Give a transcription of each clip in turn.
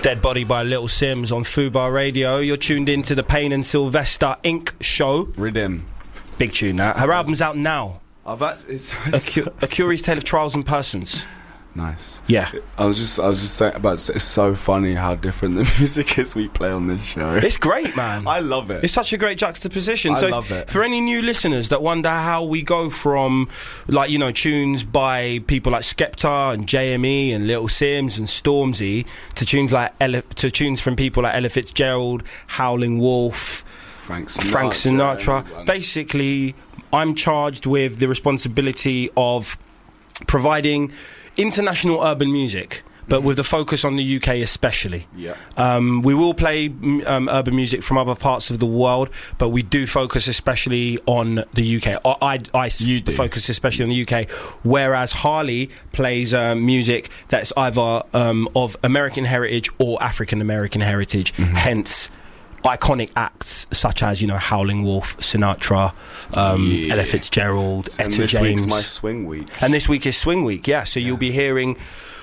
Dead Body by Little Sims on Fubar Radio. You're tuned in to the Payne and Sylvester Inc. show. Rhythm. Big tune, that. Her album's out now. It's A Curious Tale of Trials and Persons. Nice. Yeah. I was just saying about it's so funny how different the music is we play on this show. It's great, man. I love it. It's such a great juxtaposition. I love it. For any new listeners that wonder how we go from, like, you know, tunes by people like Skepta and JME and Little Sims and Stormzy to tunes like tunes from people like Ella Fitzgerald, Howling Wolf, Frank Sinatra. Basically, I'm charged with the responsibility of providing international urban music, but with the focus on the UK especially. Yeah. We will play urban music from other parts of the world, but we do focus especially on the UK. I focus especially on the UK, whereas Harley plays music that's either of American heritage or African American heritage, hence iconic acts such as, you know, Howling Wolf, Sinatra, Ella Fitzgerald, Etta James. And this week's my swing week. And this week is swing week, yeah. So you'll be hearing,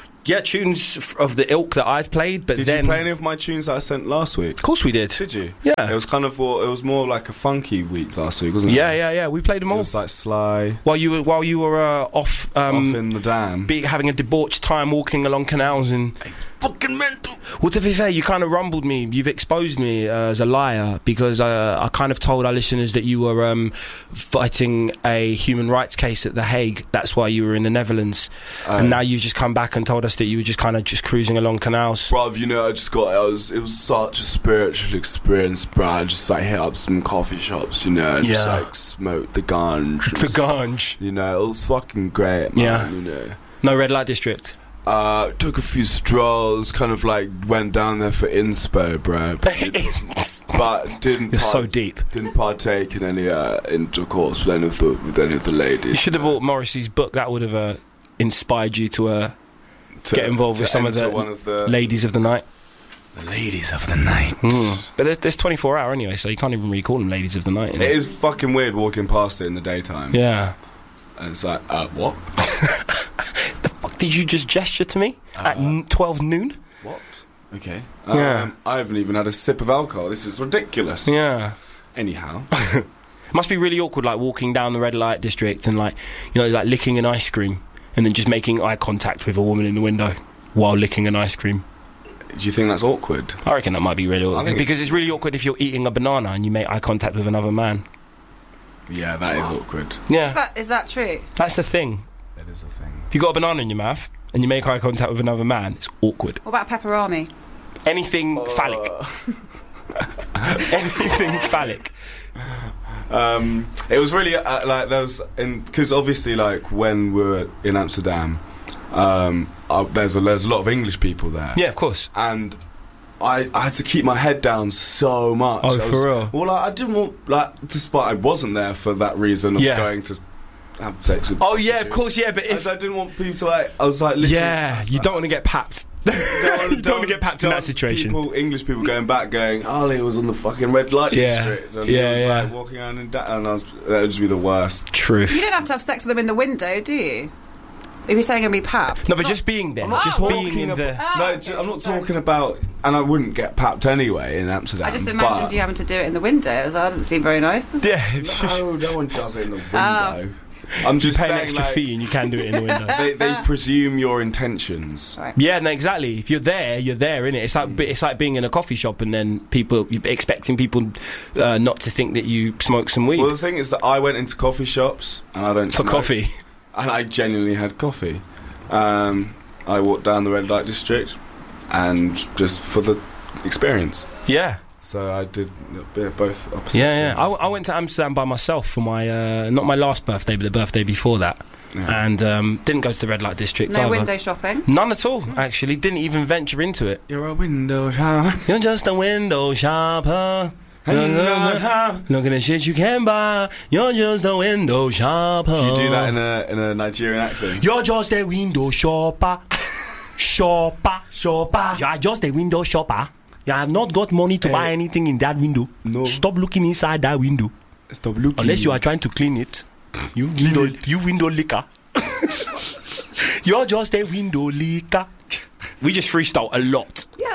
tunes of the ilk that I've played. But did you play any of my tunes that I sent last week? Of course we did. Did you? Yeah. It was more like a funky week last week, wasn't it? Yeah. We played them all. It was like Sly. While you were off in the dam, having a debauched time walking along canals and. Fucking mental. Well, to be fair, you kind of rumbled me. You've exposed me as a liar because I kind of told our listeners that you were fighting a human rights case at The Hague. That's why you were in the Netherlands. And now you've just come back and told us that you were just kind of just cruising along canals. Bruv, you know, it was such a spiritual experience, bruv. I just like hit up some coffee shops, you know, and just like smoke the ganj. The ganj. You know, it was fucking great, man, you know. No red light district. Took a few strolls, kind of like went down there for inspo, bro. But didn't. You're so deep. Didn't partake in any intercourse with any of the ladies. You should have bought Morrissey's book. That would have inspired you to get involved with some of the ladies of the night. The ladies of the night. But there's 24 hour anyway, so you can't even really call them ladies of the night. It is fucking weird walking past it in the daytime. Yeah. And it's like, what? Did you just gesture to me at 12 noon? What? Okay. Yeah. I haven't even had a sip of alcohol. This is ridiculous. Yeah. Anyhow. It must be really awkward, like, walking down the red light district and, like, you know, like, licking an ice cream and then just making eye contact with a woman in the window while licking an ice cream. Do you think that's awkward? I reckon that might be really awkward. Because it's really awkward if you're eating a banana and you make eye contact with another man. Yeah, that is awkward. Yeah. Is that true? That's the thing. That is a thing. If you've got a banana in your mouth and you make eye contact with another man, it's awkward. What about pepperoni? Anything phallic. Anything phallic. It was really like there was, because obviously, like, when we were in Amsterdam, there's a lot of English people there. Yeah, of course. And I had to keep my head down so much. Oh, for real? Well, I didn't want, like, despite I wasn't there for that reason of going to have sex with. Oh yeah, of course, yeah. But if I didn't want people to, like, I was like, literally, you don't want to get papped. You don't want to get papped in that situation. English people going back, going, Harley was on the fucking red light district, and he was like walking around and that would just be the worst. Truth. You don't have to have sex with them in the window, do you? If you're saying you're going to be papped. No, but just being there. Just being in the... I'm not talking about... And I wouldn't get papped anyway in Amsterdam. I just imagined you having to do it in the window. That doesn't seem very nice, does it? Yeah. No one does it in the window. I'm just pay an saying, extra fee and you can do it in the window. They presume your intentions. Right. Yeah, no, exactly. If you're there, innit? It's like being in a coffee shop and then you're expecting people not to think that you smoke some weed. Well, the thing is that I went into coffee shops and I don't for smoke. Coffee. And I genuinely had coffee. I walked down the red light district, and just for the experience. Yeah. So I did both opposite. Yeah. I went to Amsterdam by myself for my not my last birthday, but the birthday before that. Yeah. And didn't go to the red light district. No window shopping? None at all, actually. Didn't even venture into it. You're a window shopper. You're just a window shopper. Looking at shit you can buy. You're just a window shopper. You do that in a Nigerian accent. You're just a window shopper. Shopper. You're just a window shopper. You have not got money to buy anything in that window. No. Stop looking inside that window. Stop looking. Unless you are trying to clean it. You window licker. You're just a window licker. We just freestyle a lot. Yeah,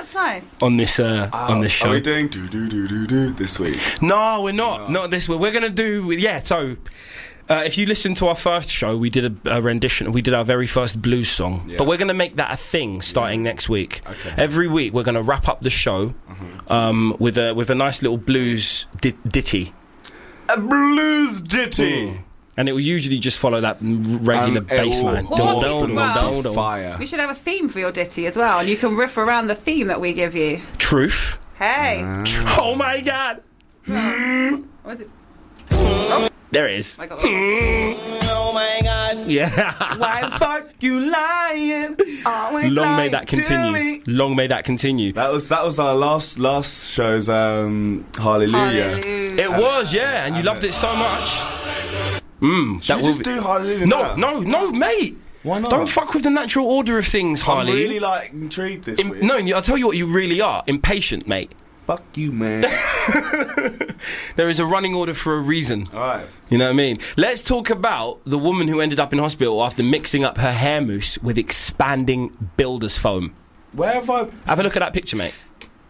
That's nice. on this show. Are we doing do this week? No, we're not. Not this week. We're gonna do. Yeah. So, if you listen to our first show, we did a rendition. We did our very first blues song. Yeah. But we're gonna make that a thing starting next week. Okay. Every week we're gonna wrap up the show with a nice little blues ditty. A blues ditty. And it will usually just follow that regular bass line. Fire. We should have a theme for your ditty as well, and you can riff around the theme that we give you. Truth. Hey. Oh my God. What is it? There it is. I got Oh my God. Yeah. Why the fuck you lying? Long may that continue. Long may that continue. That was our last show's Hallelujah. It was, yeah, and you loved it so much. Should we just do Hallelujah? No, mate. Why not? Don't fuck with the natural order of things, Harley. I'm really intrigued this week. No, I'll tell you what you really are. Impatient, mate. Fuck you, man. There is a running order for a reason. Alright. You know what I mean? Let's talk about the woman who ended up in hospital after mixing up her hair mousse with expanding builder's foam. Where have I... Have a look at that picture, mate.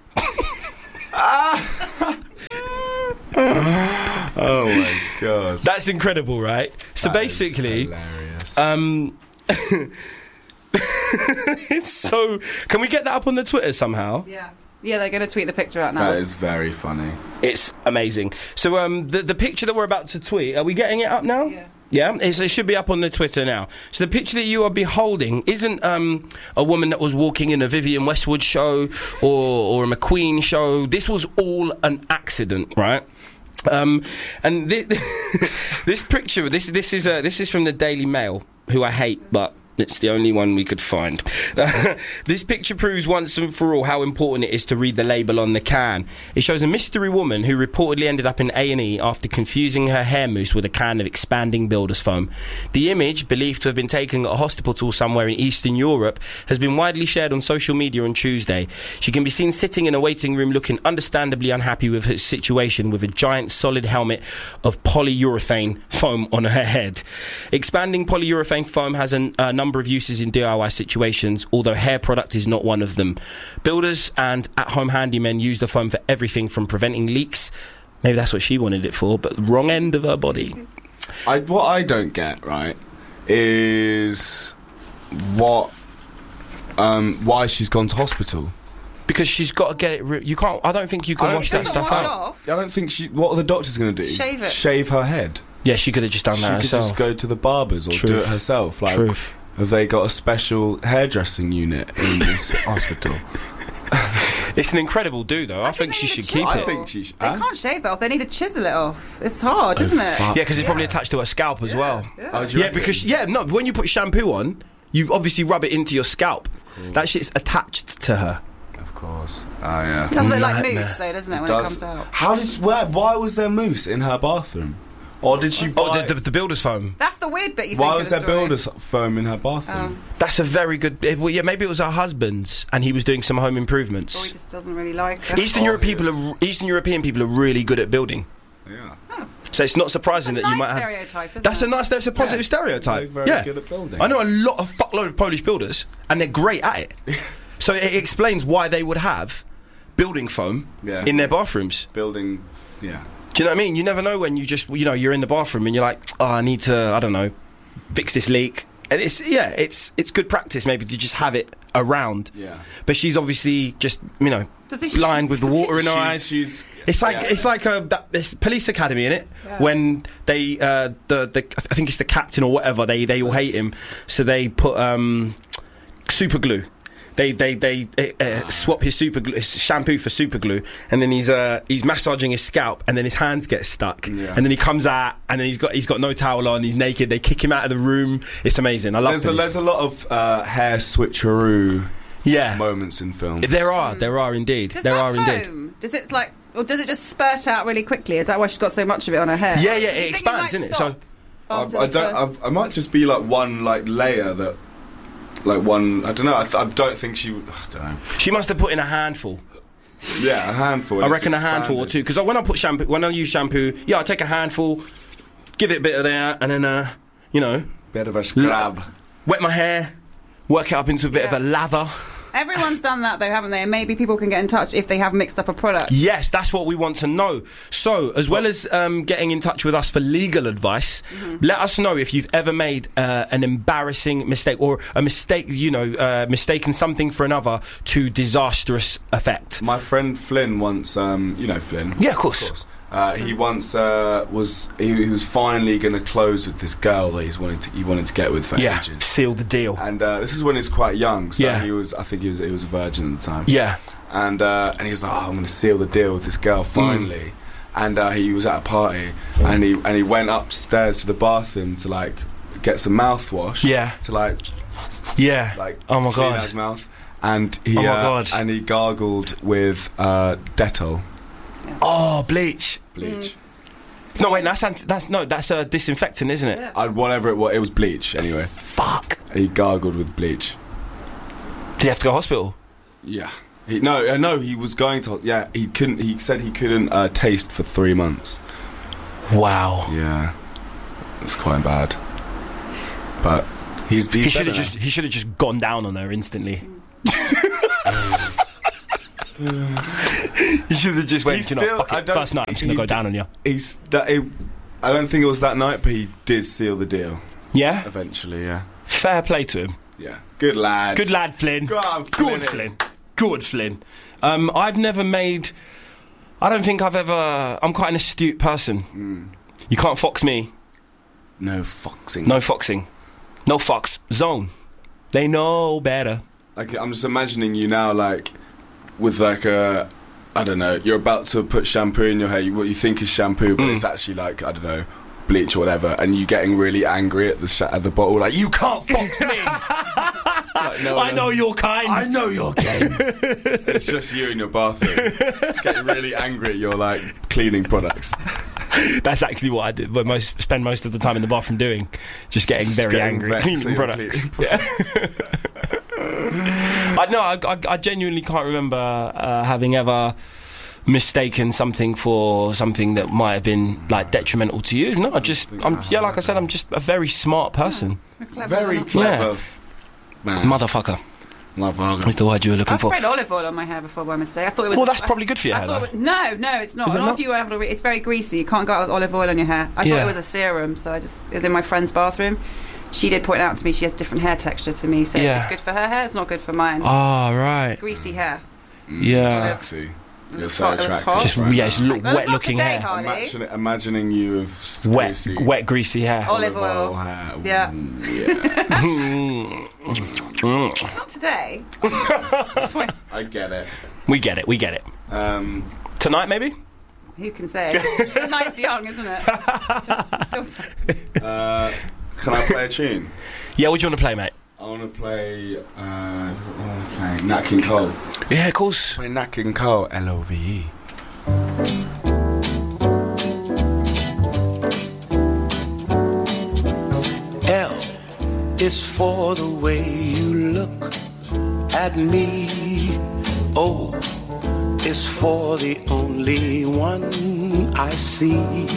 Oh my God. That's incredible, right? So That is basically, hilarious. it's so... Can we get that up on the Twitter somehow? Yeah, they're going to tweet the picture out now. That is very funny. It's amazing. So the picture that we're about to tweet, are we getting it up now? Yeah. Yeah, it should be up on the Twitter now. So the picture that you are beholding isn't a woman that was walking in a Vivienne Westwood show or a McQueen show. This was all an accident, right? And this picture, this is from the Daily Mail, who I hate, but it's the only one we could find. This picture proves once and for all how important it is to read the label on the can. It shows a mystery woman who reportedly ended up in A&E after confusing her hair mousse with a can of expanding builder's foam. The image, believed to have been taken at a hospital somewhere in Eastern Europe, has been widely shared on social media on Tuesday. She can be seen sitting in a waiting room looking understandably unhappy with her situation, with a giant solid helmet of polyurethane foam on her head. Expanding polyurethane foam has a number of uses in DIY situations, although hair product is not one of them. Builders and at-home handymen use the foam for everything from preventing leaks, maybe that's what she wanted it for, but wrong end of her body. What I don't get, right, is why she's gone to hospital. Because she's got to get it. You can't. I don't think you can wash that stuff out. Off. I don't think she... What are the doctors going to do? Shave it. Shave her head? Yeah, she could have just done She that could herself. just go to the barbers or do it herself. Like, Truth. have they got a special hairdressing unit in this hospital? It's an incredible do, though. I think they she need a should keep chisel. it. I think she should. They can't shave it off. They need to chisel it off. It's hard, isn't it? Yeah, because it's probably attached to her scalp as well. Oh, do you reckon? Because when you put shampoo on, you obviously rub it into your scalp. That shit's attached to her. Of course. Oh, yeah. It does look like Nightmare. mousse, though, doesn't it, when it Does- comes out? Why was there mousse in her bathroom? Or did she buy... Oh, the builder's foam. That's the weird bit you think Why of was the there story. builder's foam in her bathroom? That's a very good... Well, yeah, maybe it was her husband's, and he was doing some home Or he improvements. just doesn't really like it. Eastern European people are really good at building. Yeah. So it's not surprising That's that a you nice might have... stereotype, isn't That's it? a positive stereotype. Very, very good at building. I know a fuckload of Polish builders, and they're great at it. So it explains why they would have building foam in their bathrooms. Building... Yeah. Do you know what I mean? You never know when you just, you're in the bathroom and you're like, oh, I need to, I don't know, fix this leak. And it's good practice maybe to just have it around. Yeah. But she's obviously just, Does it- blind with the water in her eyes. It's like this police academy, innit? Yeah. When they I think it's the captain or whatever, they all hate him, so they put super glue. They swap his shampoo for super glue, and then he's massaging his scalp, and then his hands get stuck, and then he comes out, and then he's got no towel on, he's naked. They kick him out of the room. It's amazing. I love. There's a lot of hair switcheroo moments in film. There are indeed. Does there that are indeed. foam, does it or does it just spurt out really quickly? Is that why she's got so much of it on her hair? Yeah, Do you it think expands, might isn't it? stop So after I the don't. first- I might just be like one layer that, like one. I don't know. I don't think she. I don't know. she must have put in a handful. Yeah, a handful. I reckon a handful or two. Because when I use shampoo, I take a handful, give it a bit of that, and then Bit of a scrub. wet my hair, work it up into a bit of a lather. Everyone's done that though, haven't they? And maybe people can get in touch if they have mixed up a product. Yes, that's what we want to know. So, as well as getting in touch with us for legal advice, let us know if you've ever made an embarrassing mistake or a mistake, mistaken something for another to disastrous effect. My friend Flynn once, you know Flynn? Yeah, of course. He once was finally going to close with this girl that he wanted to get with for ages. Seal the deal. And this is when he was quite young, so Yeah. he was a virgin at the time. Yeah. And he was like, I'm going to seal the deal with this girl finally. And he was at a party, and he went upstairs to the bathroom to like get some mouthwash. Yeah. To like Oh my clean God. his mouth, and he Oh my God. and he gargled with Dettol. Oh, bleach. No, wait, that's disinfectant, isn't it? Yeah. Whatever it was bleach anyway. Fuck. He gargled with bleach. Did he have to go to hospital? Yeah. No, he was going to. Yeah, he couldn't. He said he couldn't taste for 3 months. Wow. Yeah, it's quite bad. But he should have just gone down on her instantly. You should have just went. First night, I'm just gonna go down on you. I don't think it was that night, but he did seal the deal. Yeah. Eventually, yeah. Fair play to him. Yeah. Good lad. Good lad, Flynn. Go on, Good Flynn. Good Flynn. I've never made. I don't think I've ever. I'm quite an astute person. You can't fox me. No foxing. No foxing. No fox zone. They know better. Like, I'm just imagining you now, like, with like a, I don't know, you're about to put shampoo in your hair, what you think is shampoo, but it's actually like, I don't know, bleach or whatever, and you getting really angry at the bottle, like, you can't fox me! Like, I know your kind. I know your game. It's just you in your bathroom, getting really angry at your, like, cleaning products. That's actually what I did. Spend most of the time in the bathroom doing, just getting very angry cleaning products. Yeah. I genuinely can't remember having ever mistaken something for something that might have been like detrimental to you. No, like I said, I'm just a very smart person. Very clever man. Motherfucker. Is the word you were looking I've for. sprayed olive oil on my hair before by mistake. I thought it was. Well, that's probably good for your hair. No, it's not. Is it not? It's very greasy. You can't go out with olive oil on your hair. I thought it was a serum, so it was in my friend's bathroom. She did point out to me she has different hair texture to me, so it's good for her hair. It's not good for mine. Ah, right. Greasy hair. Yeah. Sexy. You're so attractive. Just wet looking hair. Imagining you with wet greasy hair. Olive oil. Hair. Yeah. Yeah. It's not today. I get it. We get it. Tonight, maybe? Who can say? Night's young, isn't it? Still time. Can I play a tune? Yeah, what do you want to play, mate? I want to play Nat King Cole. Yeah, of course. Play Nat King Cole, L-O-V-E. L is for the way you look at me. O is for the only one I see.